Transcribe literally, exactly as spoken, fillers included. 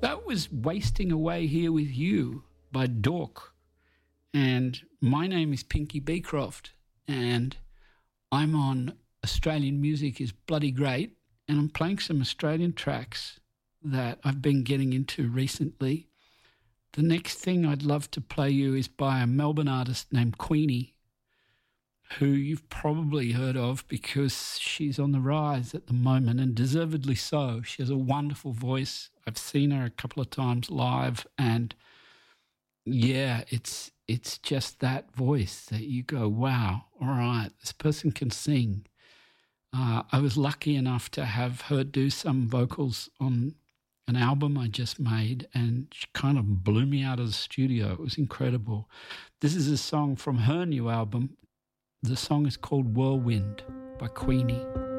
That was Wasting Away Here With You by Dork. And my name is Pinky Beecroft, and I'm on Australian Music is Bloody Great, and I'm playing some Australian tracks that I've been getting into recently. The next thing I'd love to play you is by a Melbourne artist named Queenie, who you've probably heard of because she's on the rise at the moment, and deservedly so. She has a wonderful voice. I've seen her a couple of times live, and yeah, it's it's just that voice that you go, wow, all right, this person can sing. Uh, I was lucky enough to have her do some vocals on an album I just made, and she kind of blew me out of the studio. It was incredible. This is a song from her new album. The song is called Whirlwind by Queenie.